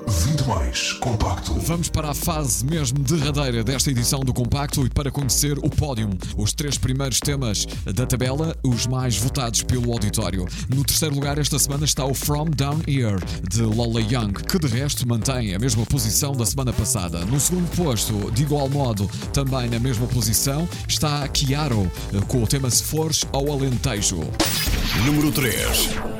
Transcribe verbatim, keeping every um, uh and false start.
vinte mais Compacto. Vamos para a fase mesmo derradeira desta edição do Compacto e para conhecer o pódio. Os três primeiros temas da tabela, os mais votados pelo auditório. No terceiro lugar esta semana está o From Down Here, de Lola Young, que de resto mantém a mesma posição da semana passada. No segundo posto, de igual modo, também na mesma posição, está Chiaro, com o tema Se Fores ao Alentejo. Número três.